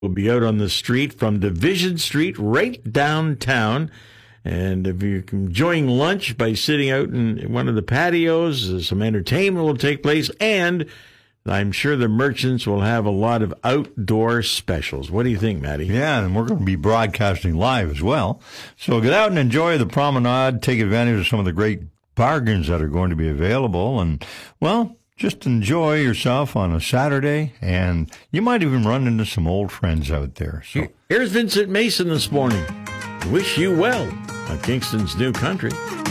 We'll be out on the street from Division Street right downtown. And if you're enjoying lunch by sitting out in one of the patios, some entertainment will take place. And I'm sure the merchants will have a lot of outdoor specials. What do you think, Matty? Yeah, and we're going to be broadcasting live as well. So get out and enjoy the promenade. Take advantage of some of the great bargains that are going to be available. And, well, just enjoy yourself on a Saturday, and you might even run into some old friends out there. So here's Vincent Mason this morning. Wish you well on Kingston's New Country.